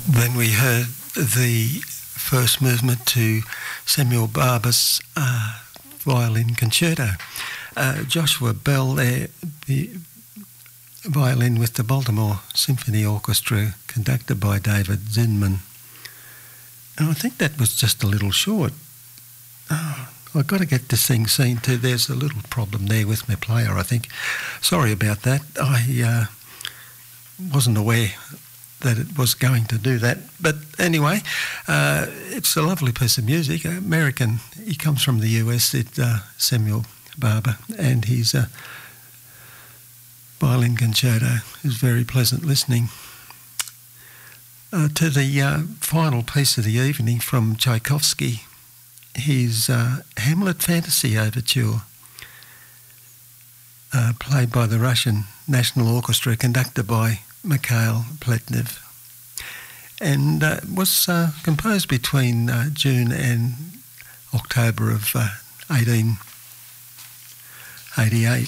Then we heard the first movement to Samuel Barber's violin concerto. Joshua Bell there, the violin with the Baltimore Symphony Orchestra, conducted by David Zinman. And I think that was just a little short. I've got to get this thing seen too. There's a little problem there with my player, I think. Sorry about that. I wasn't aware that it was going to do that. But anyway, it's a lovely piece of music. American, he comes from the US, Samuel Barber, and his violin concerto is very pleasant listening. To the final piece of the evening from Tchaikovsky, his Hamlet Fantasy Overture, played by the Russian National Orchestra, conducted by Mikhail Pletnev, and was composed between June and October of 1888.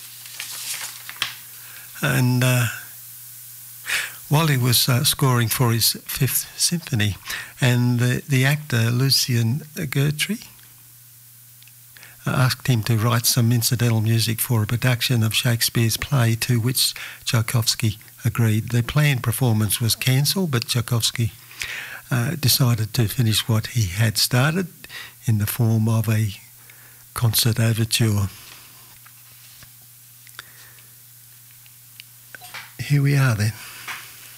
And while he was scoring for his Fifth Symphony, and the actor Lucien Gertry asked him to write some incidental music for a production of Shakespeare's play, to which Tchaikovsky agreed. The planned performance was cancelled, but Tchaikovsky decided to finish what he had started in the form of a concert overture. Here we are then.